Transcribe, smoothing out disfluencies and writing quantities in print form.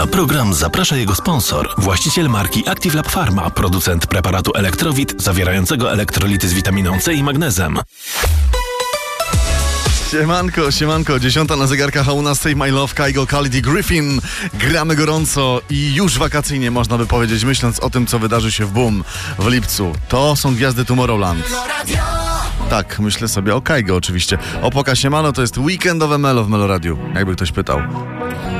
Na program zaprasza jego sponsor, właściciel marki Active Lab Pharma, producent preparatu Elektrowit zawierającego elektrolity z witaminą C i magnezem. Siemanko, 10 na zegarkach, a u nas Save My Love, Kygo, Khalid i Griffin. Gramy gorąco i już wakacyjnie, można by powiedzieć, myśląc o tym, co wydarzy się w Boom w lipcu. To są gwiazdy Tomorrowland. Tak, myślę sobie o Kygo oczywiście. Opoka siemano, to jest weekendowe Melo w Melo Radiu, jakby ktoś pytał.